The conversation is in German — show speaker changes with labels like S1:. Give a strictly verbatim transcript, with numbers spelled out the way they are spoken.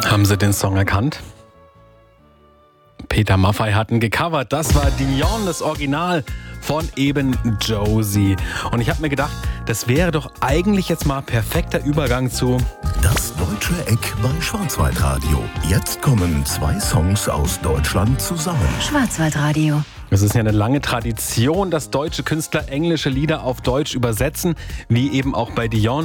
S1: Haben Sie den Song erkannt? Peter Maffay hat ihn gecovert. Das war Dion, das Original von eben Josie. Und ich habe mir gedacht, das wäre doch eigentlich jetzt mal perfekter Übergang zu
S2: Das Deutsche Eck bei Schwarzwaldradio. Jetzt kommen zwei Songs aus Deutschland zusammen.
S3: Schwarzwaldradio.
S1: Es ist ja eine lange Tradition, dass deutsche Künstler englische Lieder auf Deutsch übersetzen, wie eben auch bei Dion.